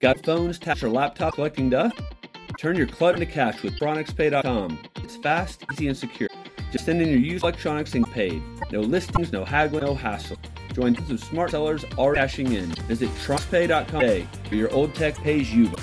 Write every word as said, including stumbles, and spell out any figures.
Got phones, tablets, or laptop collecting dust? Turn your clutter into cash with Bronix Pay dot com. It's fast, easy, and secure. Just send in your used electronics and paid. No listings, no haggling, no hassle. Join tons of smart sellers already cashing in. Visit Bronix Pay dot com today, where your old tech pays you.